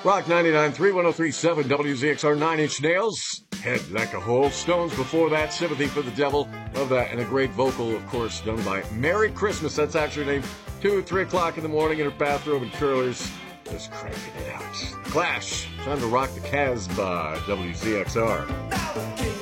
Rock 99.3, 103.7, WZXR, 9 Inch Nails, Head Like a Hole. Stones before that, Sympathy for the Devil. Love that. And a great vocal, of course, done by Merry Christmas. That's actually her name. 2, 3 o'clock in the morning in her bathrobe and curlers. Just cranking it out. Clash. Time to rock the Casbah, WZXR.